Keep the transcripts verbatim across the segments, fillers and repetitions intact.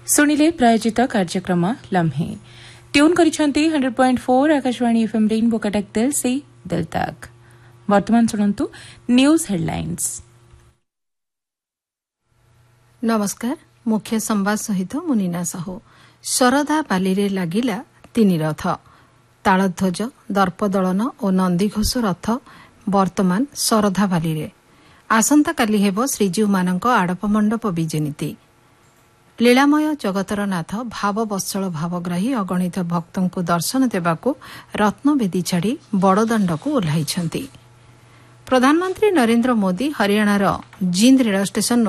सुनिले प्रायोजित कार्यक्रम लम्हे tune करिसेंती hundred point four Akashvani FM rainbow Cuttack दिल से दिल तक। वर्तमान सुनंतु न्यूज हेडलाइंस। नमस्कार। मुख्य संवाद सहित मुनिना साहू। शरधा बाली लागिला तीन रथ, तालध्वज, दर्पदलन और नंदीघोष रथ वर्तमान शरधा बाली। आसंता काली हेब श्रीजीव मानक आड़प मंडप विजे नीति। लीलामय जगतर नाथ भाव बत्सल भावग्राही अगणित भक्तों को दर्शन देवाकू रत्नवेदी छाड़ी बड़दाण्डक ओह्लाइछंती। प्रधानमंत्री नरेंद्र मोदी हरियाणार जिंद रेल स्टेशन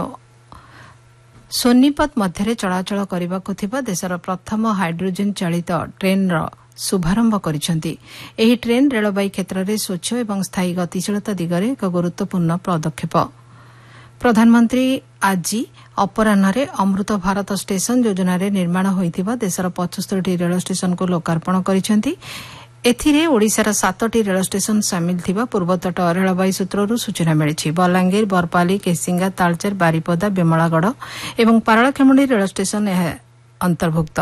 सोनीपत मध्य चलाचल करने थिबा देशर प्रथम हाइड्रोजेन चालित ट्रेन शुभारंभ करिसेंती। एही ट्रेन रेलबाई क्षेत्र में स्वच्छ एवं स्थायी गतिशीलता दिगरे एक गुरुत्वपूर्ण पदक्षेप। प्रधानमंत्री आज अपराह्न अमृत भारत स्टेशन योजना निर्माण होइथिबा देशर पचहत्तर रेल स्टेशन को लोकार्पण करिसेंती। एथिरे ओडिशार सातटी रेल स्टेशन सामिल थिबा पूर्वतट रेलबाई सूत्ररू सूचना मिली। बलांगीर, बरपाली, केसिंगा, तालचेर, बारिपदा, बेमलागढ़ एवं पारଳାଖେମୁଣ୍ଡି रेल स्टेशन अंतर्भुक्त।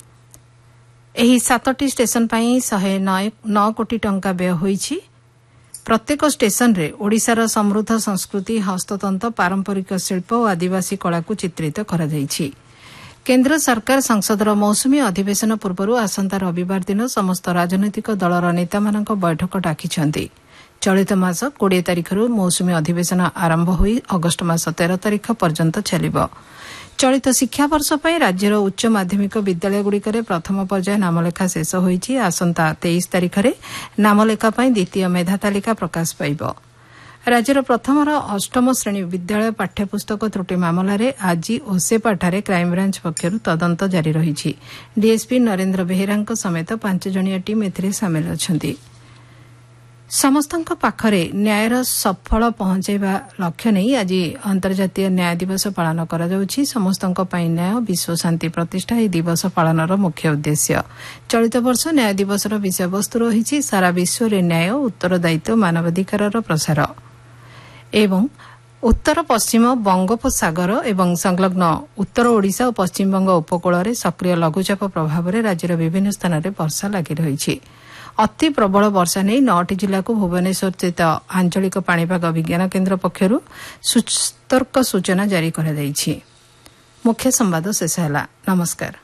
एही सातटी स्टेशन पई शहे नौ कोटी टंका व्यय होईछि। प्रत्येक स्टेशन रे ओडिशार समृद्ध संस्कृति, हस्ततंत्र, पारंपरिक शिल्प और आदिवासी कला को चित्रित करा जायछि। केन्द्र सरकार संसदर मौसुमी अधिवेशन पूर्व आसंता रविवार दिन समस्त राजनैतिक दलर नेता मानक बैठक डाकिछंती। चलित मास कोड़े तारिखରୁ मौसुमी अधिवेशन आरंभ होई अगस्ट मास तेरह तारिख पर्यंत चलिब। चलित शिक्षा वर्ष पर राज्यर उच्च माध्यमिक विद्यालयगुड़िकरे प्रथम पर्याय नामलेखा शेष होईछि। आसंता तेईस तारिखरे नामलेखा पर द्वितीय मेधा तालिका प्रकाश पाइब। राज्यर प्रथम अष्टम श्रेणी विद्यालय पाठ्यपुस्तक त्रुटि मामलें आज ओसेपाठारे क्राइमब्रांच पक्षर तदंत जारी रही। डीएसपी नरेंद्र बेहेरा समेत पांच जणिया टीम एथिरे सामिल अछंती। समस्तଙ୍କ पाखरे न्यायर सफल पहुंचाइबा लक्ष्य नहीं आज अंतर्जातीय न्याय दिवस पालन करा जाउछि। समस्तଙ୍କ ପାଇଁ न्याय विश्व शांति प्रतिष्ठा ଏହି दिवस पालनर मुख्य उद्देश्य। चलित वर्ष न्याय दिवसर विषयवस्तु रही सारा विश्व रे न्याय, उत्तरदायित्व, मानवाधिकारर प्रसार एवं उत्तर पश्चिम बंगोपसागर एवं संलग्न उत्तर ओडिशा और पश्चिमबंग उपकूल में सक्रिय लघुचाप प्रभाव में राज्यर विभिन्न स्थान में वर्षा लगी रही। अति प्रबल वर्षा नहीं नौटी जिला को भुवनेश्वर स्थित आंचलिक पाणीपाग विज्ञान केन्द्र पक्षर सतर्क सूचना जारी कर मुख्य संवाद शेष है। नमस्कार।